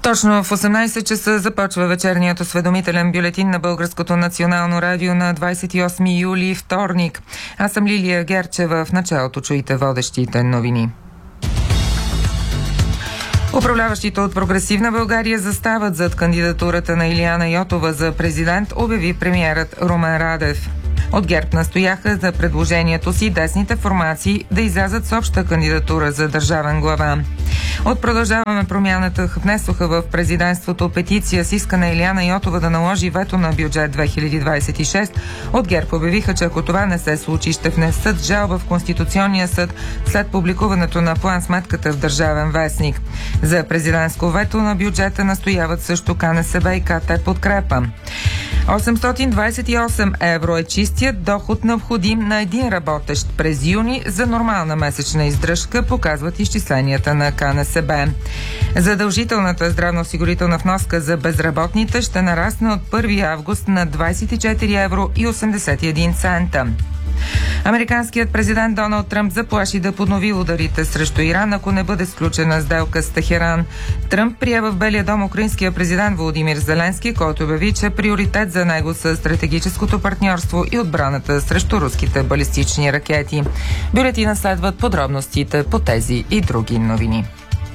Точно в 18 часа започва вечерният осведомителен бюлетин на Българското национално радио на 28 юли, вторник. Аз съм Лилия Герчева. В началото чуйте водещите новини. Управляващите от Прогресивна България застават зад кандидатурата на Илияна Йотова за президент, обяви премиерът Румен Радев. От ГЕРБ настояха за предложението си десните формации да излязат с обща кандидатура за държавен глава. От Продължаваме промяната внесоха в президентството петиция с искане Илияна Йотова да наложи вето на бюджет 2026. От ГЕРБ обявиха, че ако това не се случи, ще внесат жалба в Конституционния съд след публикуването на план-сметката в Държавен вестник. За президентско вето на бюджета настояват също КНСБ и КТ Подкрепа. 828 евро е чистият доход необходим на един работещ през юни за нормална месечна издръжка, показват изчисленията на КНСБ. Задължителната здравноосигурителна вноска за безработните ще нарасне от 1 август на 24 евро и 81 цента. Американският президент Доналд Тръмп заплаши да поднови ударите срещу Иран, ако не бъде сключена сделка с Техеран. Тръмп прие в Белия дом украинския президент Володимир Зеленски, който обяви, че приоритет за него са стратегическото партньорство и отбраната срещу руските балистични ракети. Бюлетина следват подробностите по тези и други новини.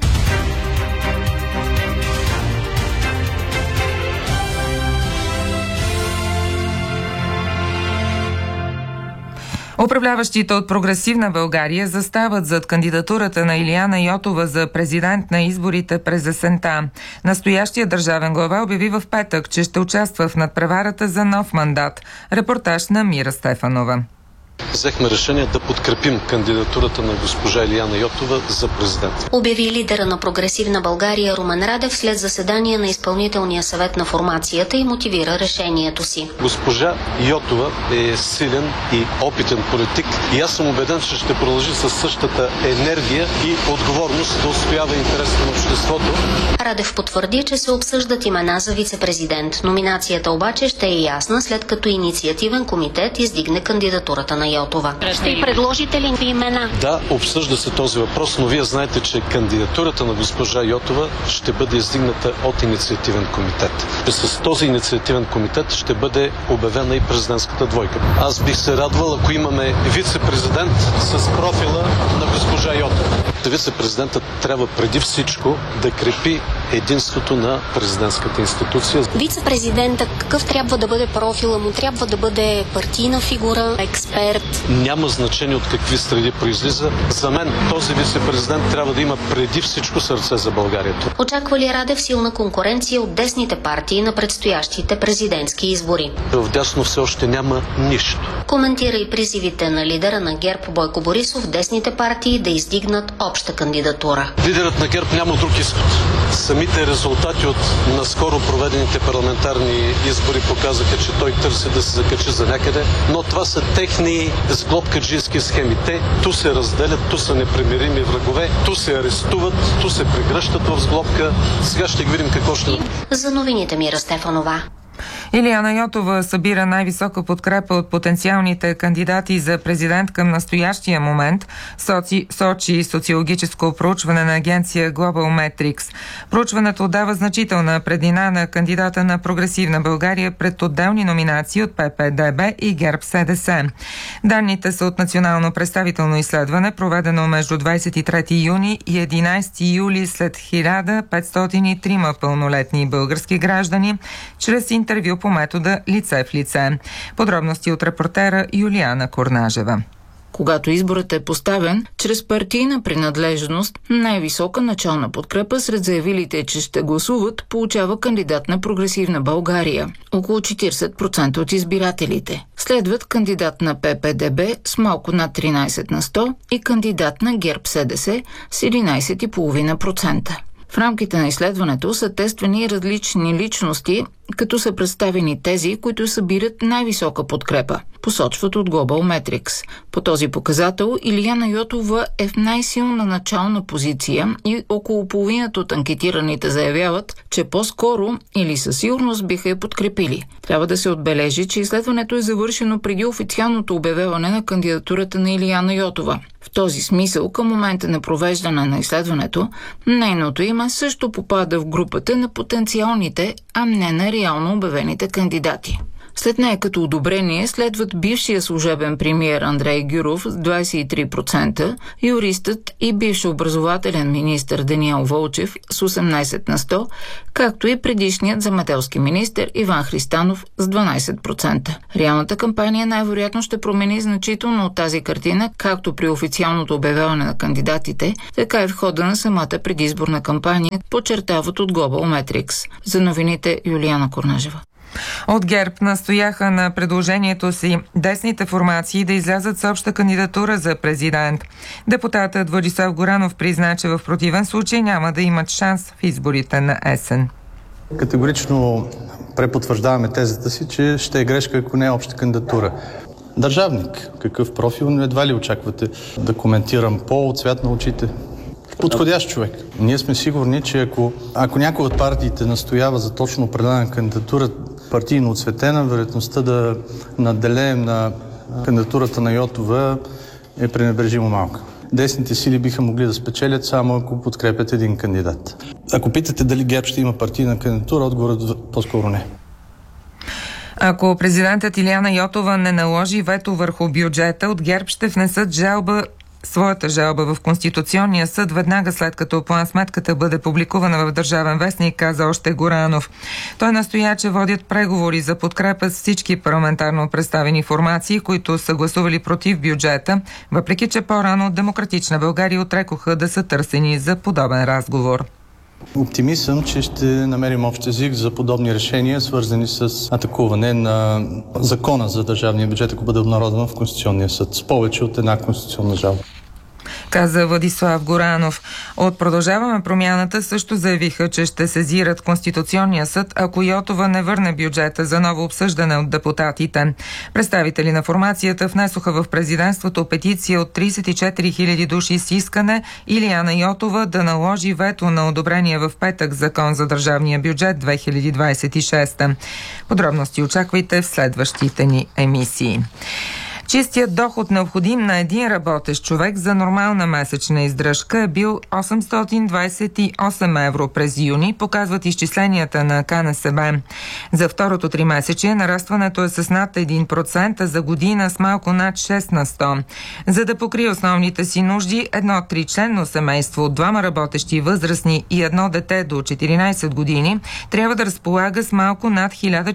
Управляващите от Прогресивна България застават зад кандидатурата на Илияна Йотова за президент на изборите през есента. Настоящия държавен глава обяви в петък, че ще участва в надпреварата за нов мандат. Репортаж на Мира Стефанова. Взехме решение да подкрепим кандидатурата на госпожа Илияна Йотова за президент. Обяви лидера на Прогресивна България Румен Радев след заседание на изпълнителния съвет на формацията и мотивира решението си. Госпожа Йотова е силен и опитен политик и аз съм убеден, че ще продължи със същата енергия и отговорност да отстоява интересите на обществото. Радев потвърди, че се обсъждат имена за вице-президент. Номинацията обаче ще е ясна, след като инициативен комитет издигне кандидатурата на Йотова. Ще предложите ли имена? Да, обсъжда се този въпрос, но вие знаете, че кандидатурата на госпожа Йотова ще бъде издигната от инициативен комитет. С този инициативен комитет ще бъде обявена и президентската двойка. Аз бих се радвал, ако имаме вице-президент с профила на госпожа Йотова. Вице-президентът трябва преди всичко да крепи единството на президентската институция. Вице-президента какъв трябва да бъде профила му? Трябва да бъде партийна фигура, експерт? Няма значение от какви среди произлиза. За мен този вице-президент трябва да има преди всичко сърце за България. Очаква ли Радев силна конкуренция от десните партии на предстоящите президентски избори? В дясно все още няма нищо. Коментира и призивите на лидера на ГЕРБ Бойко Борисов десните партии да издигнат обща кандидатура. Лидерът на ГЕРБ няма друг изход. Самите резултати от наскоро проведените парламентарни избори показаха, че той търси да се закачи за някъде, но това са техни сглобкаджийски схеми. Те ту се разделят, ту са непримирими врагове, ту се арестуват, ту се прегръщат в сглобка. Сега ще ги видим какво ще... За новините Мира Стефанова. Илияна Йотова събира най-висока подкрепа от потенциалните кандидати за президент към настоящия момент, сочи социологическо проучване на агенция Global Metrics. Проучването дава значителна преднина на кандидата на Прогресивна България пред отделни номинации от ППДБ и ГЕРБ-СДС. Данните са от национално представително изследване, проведено между 23 юни и 11 юли след 1503 пълнолетни български граждани, чрез интервю по метода лице в лице. Подробности от репортера Юлиана Корнажева. Когато изборът е поставен, чрез партийна принадлежност, най-висока начална подкрепа сред заявилите, че ще гласуват, получава кандидат на Прогресивна България – около 40% от избирателите. Следват кандидат на ППДБ с малко над 13 на 100 и кандидат на ГЕРБ-СДС с 11,5%. В рамките на изследването са тествани различни личности като са представени тези, които събират най-висока подкрепа, посочват от Global Metrics. По този показател Илияна Йотова е в най-силна начална позиция и около половината от анкетираните заявяват, че по-скоро или със сигурност биха я подкрепили. Трябва да се отбележи, че изследването е завършено преди официалното обявяване на кандидатурата на Илияна Йотова. В този смисъл, към момента на провеждане на изследването, нейното име също попада в групата на потенциалните, а не на реално обявените кандидати. След нея като одобрение следват бившия служебен премиер Андрей Гюров с 23%, юристът и бивш образователен министър Даниел Вълчев с 18%, както и предишният земеделски министър Иван Христанов с 12%. Реалната кампания най-вероятно ще промени значително от тази картина, както при официалното обявяване на кандидатите, така и в хода на самата предизборна кампания, подчертават от Global Metrics. За новините Юлиана Корнажева. От ГЕРБ настояха на предложението си десните формации да излязат с обща кандидатура за президент. Депутатът Владислав Горанов призна, че в противен случай няма да имат шанс в изборите на есен. Категорично препотвърждаваме тезата си, че ще е грешка, ако не е обща кандидатура. Държавник, какъв профил, едва ли очаквате да коментирам пол, цвят на очите? Подходящ човек. Ние сме сигурни, че ако някой от партиите настоява за точно определена кандидатура, партийно оцветена, вероятността да надделеем на кандидатурата на Йотова е пренебрежимо малка. Десните сили биха могли да спечелят само ако подкрепят един кандидат. Ако питате дали ГЕРБ ще има партийна кандидатура, отговорът по-скоро не. Ако президентът Илияна Йотова не наложи вето върху бюджета, от ГЕРБ ще внесат своята жалба в Конституционния съд веднага след като план-сметката бъде публикувана в Държавен вестник, каза още Горанов. Той настоя, че водят преговори за подкрепа с всички парламентарно представени формации, които са гласували против бюджета, въпреки че по-рано от Демократична България отрекоха да са търсени за подобен разговор. Оптимист съм, че ще намерим общ език за подобни решения, свързани с атакуване на закона за държавния бюджет, ако бъде обнародван в Конституционния съд, с повече от една конституционна жалба, каза Владислав Горанов. От Продължаваме промяната също заявиха, че ще сезират Конституционния съд, ако Йотова не върне бюджета за ново обсъждане от депутатите. Представители на формацията внесоха в президентството петиция от 34 000 души с искане Илияна Йотова да наложи вето на одобрение в петък закон за държавния бюджет 2026. Подробности очаквайте в следващите ни емисии. Чистият доход, необходим на един работещ човек за нормална месечна издръжка, е бил 828 евро през юни, показват изчисленията на КНСБ. За второто тримесечие нарастването е с над 1%, за година с малко над 6 на 100. За да покрие основните си нужди, едно тричленно семейство от двама работещи възрастни и едно дете до 14 години трябва да разполага с малко над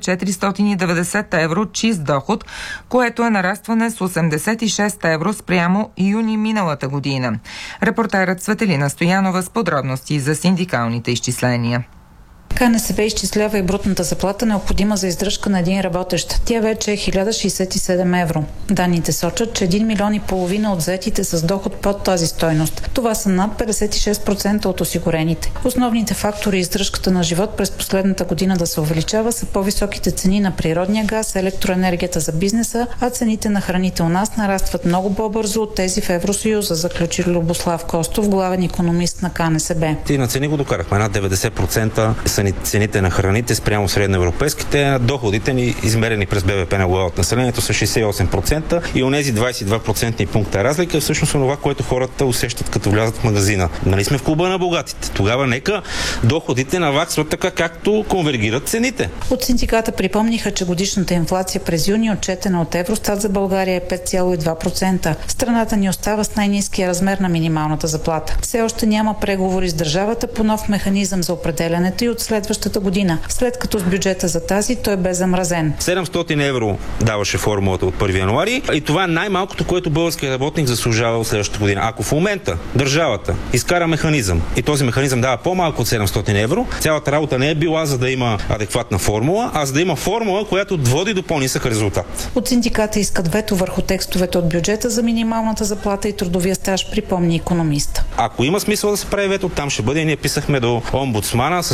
1490 евро чист доход, което е нарастване с 86 евро спрямо юни миналата година. Репортерът Цветелина Стоянова с подробности за синдикалните изчисления. КНСБ изчислява и брутната заплата, необходима за издръжка на един работещ. Тя вече е 1067 евро. Данните сочат, че 1,5 милиона от заетите с доход под тази стойност. Това са над 56% от осигурените. Основните фактори издръжката на живот през последната година да се увеличава са по-високите цени на природния газ, електроенергията за бизнеса, а цените на храните у нас нарастват много по-бързо от тези в Евросъюза, заключи Любослав Костов, главен икономист на КНСБ. И на цени го докарахме. Над 90% са цените на храните спрямо средноевропейските, доходите ни, измерени през БВП на глава от населението, са 68% и онези 22% пункта разлика е всъщност това, което хората усещат като влязат в магазина. Нали сме в клуба на богатите? Тогава нека доходите наваксват така, както конвергират цените. От синдиката припомниха, че годишната инфлация през юни, отчетена от Евростат за България, е 5,2%. Страната ни остава с най-ниския размер на минималната заплата. Все още няма преговори с държавата по нов механизъм за определянето и от следващата година, след като с бюджета за тази той бе замразен. 700 евро даваше формулата от 1 януари и това е най-малкото, което българският работник заслужава от следващата година. Ако в момента държавата изкара механизъм и този механизъм дава по-малко от 700 евро, цялата работа не е била за да има адекватна формула, а за да има формула, която води до по-нисък резултат. От синдиката искат вето върху текстовете от бюджета за минималната заплата и трудовия стаж, припомни икономист. Ако има смисъл да се прави вето, там ще бъде. Ние писахме до омбудсмана с молба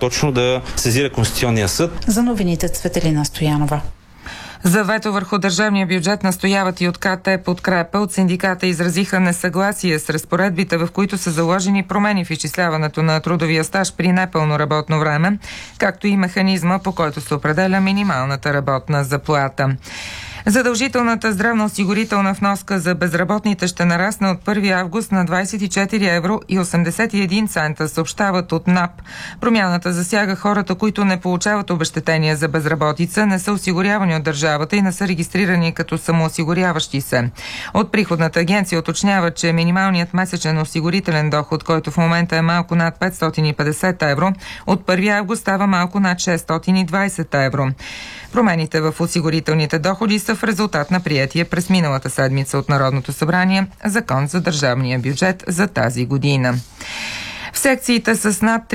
точно да сезира Конституционния съд. За новините Цветелина Стоянова. За вето върху държавния бюджет настояват и от КТ подкрепа. От синдиката изразиха несъгласие с разпоредбите, в които са заложени промени в изчисляването на трудовия стаж при непълно работно време, както и механизма, по който се определя минималната работна заплата. Задължителната здравноосигурителна вноска за безработните ще нарасне от 1 август на 24 евро и 81 цента, съобщават от НАП. Промяната засяга хората, които не получават обезщетения за безработица, не са осигурявани от държавата и не са регистрирани като самоосигуряващи се. От приходната агенция уточнява, че минималният месечен осигурителен доход, който в момента е малко над 550 евро, от 1 август става малко над 620 евро. Промените в осигурителните доходи са в резултат на приятие през миналата седмица от Народното събрание Закон за държавния бюджет за тази година. В секциите с над